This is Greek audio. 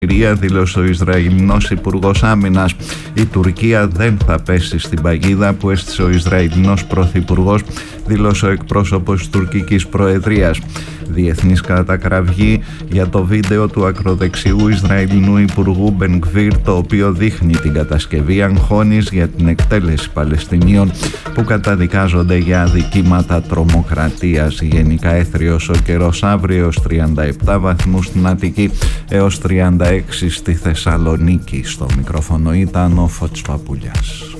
Συρία, δήλωσε ο Ισραηλινός Υπουργός Άμυνας. Η Τουρκία δεν θα πέσει στην παγίδα που έστησε ο Ισραηλινός Πρωθυπουργός, δήλωσε ο εκπρόσωπος της τουρκικής προεδρίας. Διεθνής κατακραυγή για το βίντεο του ακροδεξιού Ισραηλινού Υπουργού Μπενγκβίρ, το οποίο δείχνει την κατασκευή αγχώνης για την εκτέλεση Παλαιστινίων που καταδικάζονται για αδικήματα τρομοκρατίας. Γενικά έθριος ο καιρός αύριο, έως 37 βαθμούς στην Αττική, έως 36 στη Θεσσαλονίκη. Στο μικρόφωνο ήταν ο Φώτης Παπούλιας.